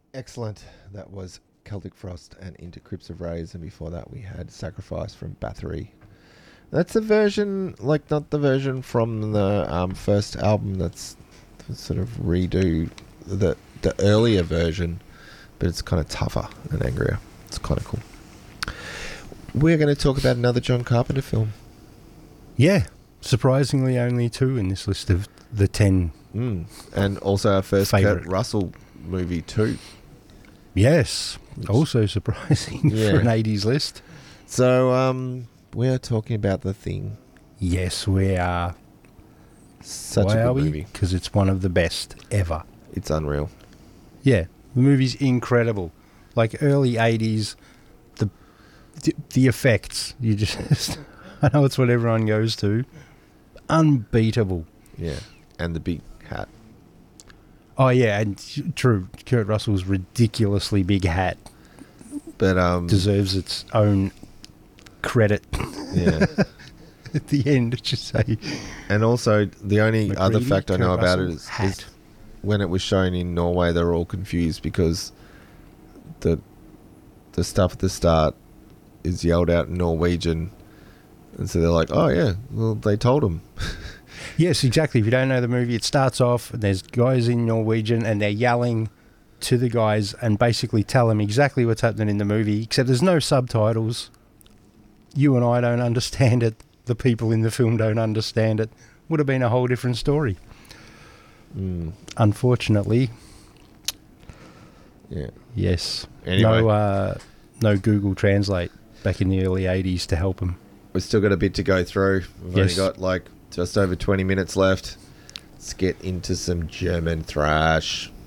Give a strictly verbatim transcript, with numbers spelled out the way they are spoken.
Excellent. That was Celtic Frost and Into Crypts of Rays, and before that we had Sacrifice from Bathory. That's a version, like not the version from the um, first album. That's to sort of redo the the earlier version, but it's kind of tougher and angrier. It's kind of cool. We're going to talk about another John Carpenter film. Yeah, surprisingly only two in this list of the ten. Mm. And also our first Favourite. Kurt Russell movie too. Yes, also surprising Yeah. for an eighties list. So um, we're talking about The Thing. Yes, we are. Such Why a are good we? movie. Because it's one of the best ever. It's unreal. Yeah, the movie's incredible. Like early eighties, the the, the effects, you just... I know it's what everyone goes to. Unbeatable. Yeah. And the big hat. Oh, yeah, and true, Kurt Russell's ridiculously big hat But um, deserves its own credit. yeah. At the end, just say... And also, the only McCready, other fact I know Kurt about Russell, it is, hat. is when it was shown in Norway, they were all confused because the the stuff at the start is yelled out in Norwegian, and so they're like, "Oh yeah, well they told them." Yes, exactly. If you don't know the movie, it starts off and there's guys in Norwegian and they're yelling to the guys and basically tell them exactly what's happening in the movie, except there's no subtitles. You and I don't understand it. The people in the film don't understand it. Would have been a whole different story. Mm, Unfortunately, yeah. yes. Anyway. No, uh, no Google Translate back in the early eighties to help them. We've still got a bit to go through. We've Yes. only got like just over twenty minutes left. Let's get into some German thrash.